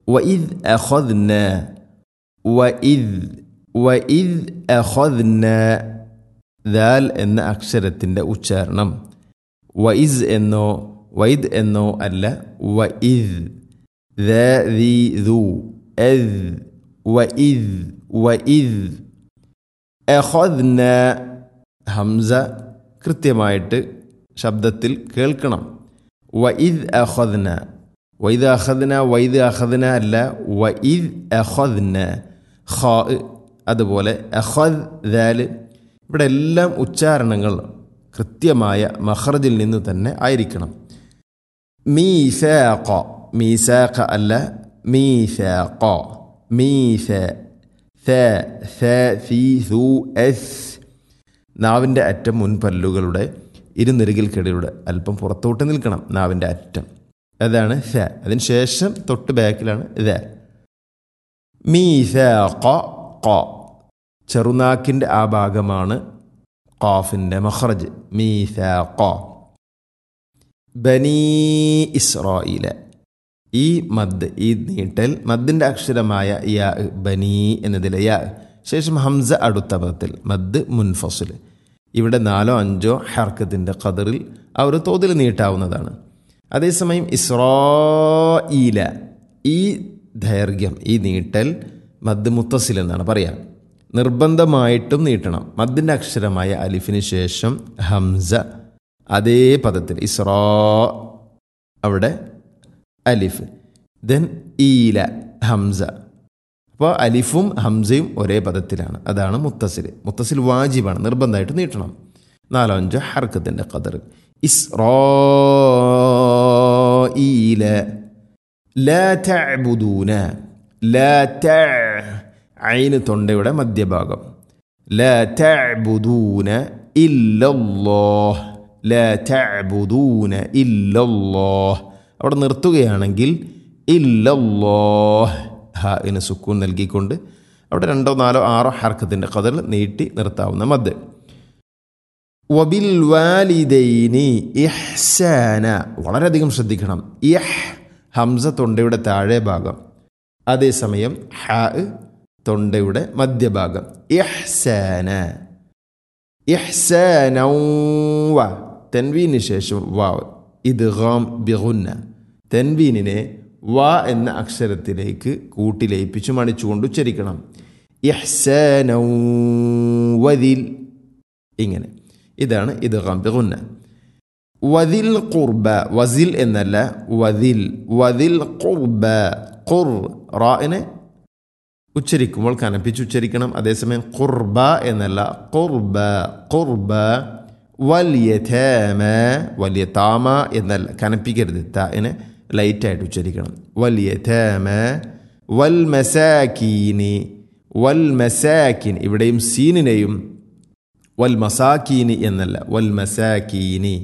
വഇദ് അഖദ്ന വഇദ് അഖദ്ന ദാൽ എന്ന അക്ഷരത്തിൻ്റെ ഉച്ചാരണം വഇസ് എന്നോ വൈദ് എന്നോ അല്ല. വഇദ് വഇദ് അഖദ്ന ഹംസ കൃത്യമായിട്ട് ശബ്ദത്തിൽ കേൾക്കണം. വഇദ് അഖദ്ന വൈദ് അഖദ്ന അല്ല. വഇദ് അഖദ്ന ഖാ അതുപോലെ അഖദ് ദാൽ ഇവിടെ എല്ലാം ഉച്ചാരണങ്ങൾ കൃത്യമായ മഖ്റജിൽ നിന്ന് തന്നെ ആയിരിക്കണം. മീസാഖ അല്ല. നാവിൻ്റെ അറ്റം മുൻപല്ലുകളുടെ ഇരുനെറുകിൽക്കിടയിലൂടെ അല്പം പുറത്തോട്ട് നിൽക്കണം. നാവിൻ്റെ അറ്റം അതാണ് സ. അതിന് ശേഷം തൊട്ട് ബാക്കിലാണ് ദ. മീസാഖ ചെറുനാക്കിൻ്റെ ആ ഭാഗമാണ് ഖാഫിൻ്റെ മഖ്റജ്. മീസാഖ. ബനീ ഇസ്രായീല ഈ മദ് ഈ നീട്ടൽ മദ്ദിൻ്റെ അക്ഷരമായ യാ ബനീ എന്നതിലെ യാ ശേഷം ഹംസ അടുത്ത പദത്തിൽ മദ് മുൻഫസിൽ. ഇവിടെ 4-5 ഹർക്കത്തിൻ്റെ ഖദറിൽ ആ ഒരു തോതിൽ നീട്ടാവുന്നതാണ്. അതേസമയം ഇസ്രായീല ഈ ദൈർഘ്യം ഈ നീട്ടൽ മദ് മുത്തസിൽ എന്നാണ് പറയുക. നിർബന്ധമായിട്ടും നീട്ടണം. മദ്ദിൻ്റെ അക്ഷരമായ അലിഫിന് ശേഷം ഹംസ അതേ പദത്തിൽ ഇസ്രാ അവിടെ അലിഫ് ദെൻ ഈല ഹംസ. അപ്പോൾ അലിഫും ഹംസയും ഒരേ പദത്തിലാണ്. അതാണ് മുത്തസിൽ വാജിബാണ്, നിർബന്ധമായിട്ട് നീട്ടണം. 4-5 ഹർക്കത്തിൻ്റെ ഖദർ. ഇസ്രായീല ലാ തഅബുദൂന ഐന് തൊണ്ടയുടെ മധ്യഭാഗം. ലാ തഅബുദൂന ഇല്ലല്ലാഹ് അവിടെ നിർത്തുകയാണെങ്കിൽ ഇല്ലല്ലാഹ് ഹാഇന് സുക്കൂൻ നൽകിക്കൊണ്ട് അവിടെ 2-4-6 ഹർക്കത്തിൻ്റെ ഖദർ നീട്ടി നിർത്താവുന്ന മദ്. വബിൽ വാലിദൈനി ഇഹ്സാന വളരെയധികം ശ്രദ്ധിക്കണം. ഹംസ തൊണ്ടയുടെ താഴെ ഭാഗം, അതേസമയം ഹാ തൊണ്ടയുടെ മധ്യഭാഗം. ഇഹ്സാനൗവ തൻവീന് ശേഷം വാവ് ഇദ്ഗാം ബിഗുന്ന. തൻവീനിനെ വാ എന്ന അക്ഷരത്തിലേക്ക് കൂട്ടി ലയിപ്പിച്ച് മണിച്ചുകൊണ്ട് ഉച്ചരിക്കണം. ഇഹ്സാനൗവദിൽ ഇങ്ങനെ. ഇതാണ് ഇദ്ഗാം ബിഗുന്ന. വദിൽ ഖുർബ വസിൽ എന്നല്ല വദിൽ ഖുർബ റാഇനെ ഉച്ചരിക്കുമ്പോൾ കനപ്പിച്ച് ഉച്ചരിക്കണം. അതേസമയം ഖുർബ എന്നല്ല ഖുർബ വലിയ താമ എന്നല്ല കനപ്പിക്കരുത്. താഇനെ ലൈറ്റായിട്ട് ഉച്ചരിക്കണം. വലിയതാമ വൽ മസാക്കിൻ ഇവിടെയും സീനിനെയും വൽ മസാക്കീനി എന്നല്ല വൽ മസാക്കീനി.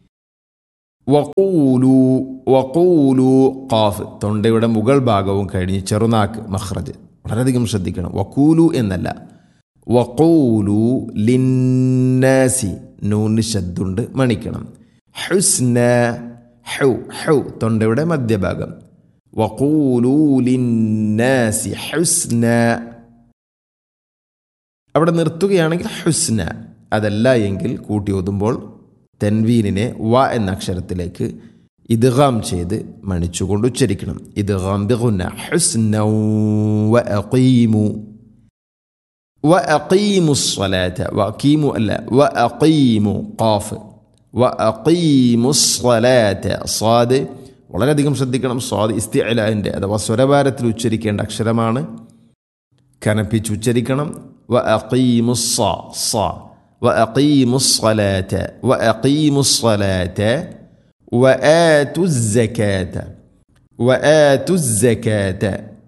വഖൂലു ഖാഫ് തൊണ്ടയുടെ മുകൾ ഭാഗവും കഴിഞ്ഞ് ചെറുനാക്ക് മഖ്റജ് വളരെയധികം ശ്രദ്ധിക്കണം. വഖൂലു എന്നല്ല വഖൂലു ലിന്നാസി നൂന് ശദ്ദുണ്ട് മണിക്കണം. ഹുസ്ന ഹൗ തൊണ്ടയുടെ മധ്യഭാഗം. വഖൂലു ലിന്നാസി ഹുസ്ന അവിടെ നിർത്തുകയാണെങ്കിൽ ഹുസ്ന. അതല്ല എങ്കിൽ കൂട്ടി ഓതുമ്പോൾ തൻവീനിനെ വ എന്ന അക്ഷരത്തിലേക്ക് ഇദ്ഗാം ചെയ്ത് മണിച്ചുകൊണ്ട് ഉച്ചരിക്കണം. ഇദ്ഗാം ബിഗുന്ന ഹുസ്നൗ വഅഖീമുസ്സലാത വഅഖീമു അല്ല വഅഖീമു ഖാഫ് വഅഖീമുസ്സലാത സ്വാദ് വളരെയധികം ശ്രദ്ധിക്കണം. സ്വാദ് ഇസ്തിഅലാന്റെ അഥവാ സ്വരഭാരത്തിൽ ഉച്ചരിക്കേണ്ട അക്ഷരമാണ്. കനപ്പിച്ച് ഉച്ചരിക്കണം. വഅഖീമുസ്സലാത വആതുസ്സകാത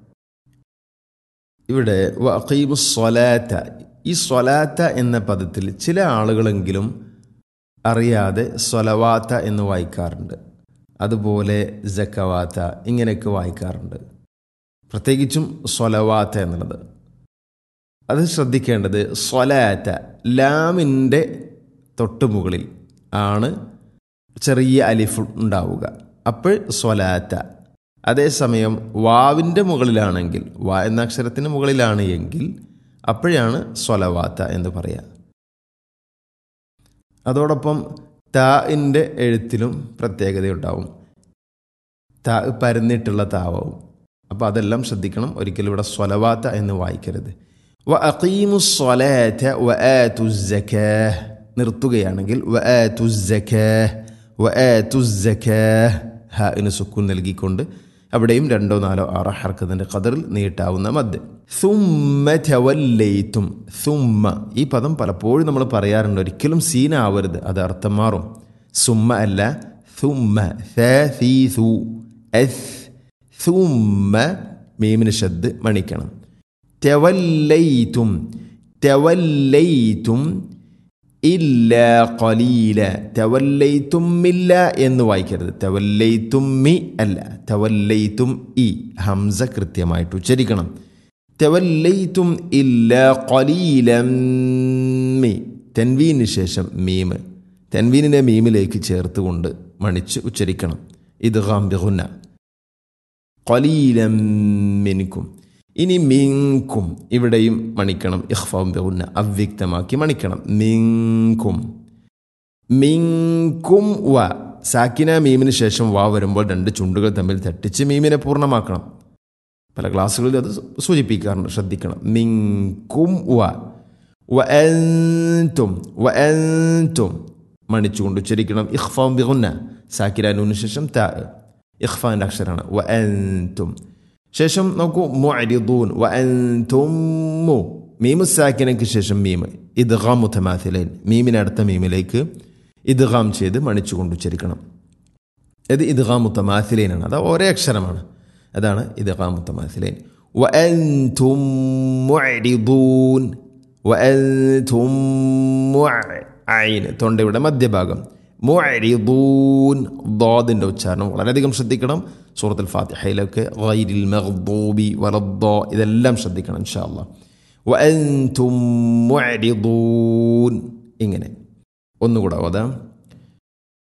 ഇവിടെ വഅഖീമുസ്സലാത ഈ സ്വലാത്ത എന്ന പദത്തിൽ ചില ആളുകളെങ്കിലും അറിയാതെ സ്വലവാത്ത എന്ന് വായിക്കാറുണ്ട്. അതുപോലെ സക്കവാത്ത ഇങ്ങനെയൊക്കെ വായിക്കാറുണ്ട്. പ്രത്യേകിച്ചും സ്വലവാത്ത എന്നുള്ളത് അത് ശ്രദ്ധിക്കേണ്ടത്. സ്വലാത്ത ലാമിൻ്റെ തൊട്ടുമുകളിൽ ആണ് ചെറിയ അലിഫ് ഉണ്ടാവുക. അപ്പോൾ സ്വലാത്ത അതേസമയം വാവിൻ്റെ മുകളിലാണെങ്കിൽ, വാ എന്ന അക്ഷരത്തിന് മുകളിലാണ് എങ്കിൽ അപ്പോഴാണ് സ്വലവാത്ത എന്ന് പറയുക. അതോടൊപ്പം താഇൻ്റെ എഴുത്തിലും പ്രത്യേകതയുണ്ടാവും. താ പരന്നിട്ടുള്ള താവാവും. അപ്പോൾ അതെല്ലാം ശ്രദ്ധിക്കണം. ഒരിക്കലും ഇവിടെ സ്വലവാത്ത എന്ന് വായിക്കരുത്. വ അഖീമുസ് സ്വലാത വ ആതുസ് സകാഹ്, നിർത്തുകയാണെങ്കിൽ വ ആതുസ് സകാഹ് വ ആതുസ് സകാഹ്, ഹാഇന് സുക്കൂൻ നൽകിക്കൊണ്ട് അവിടെയും 2, 4, 6 ഹർക്കത്തിൻ്റെ ഖദറിൽ നീട്ടാവുന്ന മദ്. സുമ്മ തവല്ലൈതും, സുമ്മ ഈ പദം പലപ്പോഴും നമ്മൾ പറയാറുണ്ട്. ഒരിക്കലും സീനാവരുത്, അത് അർത്ഥം മാറും. സുമ്മ അല്ല, സുമ്മ സീസു എസ്, സുമ്മ മീമിന് ഷദ് മണിക്കണം. തവല്ലൈതും, തവല്ലൈതും ഇല്ല ഖലീല, തവല്ലൈതും ഇല്ല എന്ന് വായിക്കരുത്. തവല്ലൈതും മി അല്ല, തവല്ലൈതും ഇ, ഹംസ കൃത്യമായിട്ട് ഉച്ചരിക്കണം. തവല്ലൈതും ഇല്ല ഖലീലം മി, തൻവീന് ശേഷം മീമ്, തൻവീനിനെ മീമിലേക്ക് ചേർത്തുകൊണ്ട് മണിച്ച് ഉച്ചരിക്കണം. ഇദ്ഗാം ബിഗുന്ന, ഖലീലം മിൻകും. ഇനി മിൻകും, ഇവിടെയും മണിക്കണം. ഇഖ്ഫാഉം ബിഗുന്ന, അവ്യക്തമാക്കി മണിക്കണം. മിൻകും, മിൻകും വ, സാക്കിന മീമിന് ശേഷം വാ വരുമ്പോൾ 2 ചുണ്ടുകൾ തമ്മിൽ തട്ടിച്ച് മീമിനെ പൂർണ്ണമാക്കണം. പല ക്ലാസ്സുകളിൽ അത് സൂചിപ്പിക്കാറുണ്ട്, ശ്രദ്ധിക്കണം. മിൻകും വ, വ അൻതും, വ അൻതും മണിച്ചുകൊണ്ട് ഉച്ചരിക്കണം. ഇഖ്ഫാഉം ബിഗുന്ന, സാക്കിന നൂന് ശേഷം താ, ഇഖ്ഫാൻ്റെ അക്ഷരമാണ്. വ അൻതും ശേഷം നോക്കൂ, മുഅരിദൂൻ, വ അൻതും മു, മീമു സാക്കിനയ്ക്ക് ശേഷം മീമ്, ഇദ്ഗാം മുതമാസിലൈൻ, മീമിന് അടുത്ത മീമിലേക്ക് ഇദ്ഗാം ചെയ്ത് മണിച്ചുകൊണ്ട് ഉച്ചരിക്കണം. ഇത് ഇദ്ഗാം മുതമാസിലൈനാണ്, അത് ഒരേ അക്ഷരമാണ്. അതാണ് ഇദ്ഗാം മുതമാസിലൈൻ. വ അൻതും മുഅരിദൂൻ, വ അൻതും ഐൻ, തൊണ്ടയുടെ മധ്യഭാഗം. മുഅരിദൂൻ, ളാദിൻ്റെ ഉച്ചാരണം വളരെയധികം ശ്രദ്ധിക്കണം. സൂറത്തുൽ ഫാത്തിഹയിലൊക്കെ ഗൈരിൽ മഗ്ദൂബി വലദ്ദാ, ഇതെല്ലാം ശ്രദ്ധിക്കണം ഇൻഷാ അല്ലാഹ്. വ അൻതും മുഅരിദൂൻ, ഇങ്ങനെ ഒന്നുകൂടെ ഓതാം.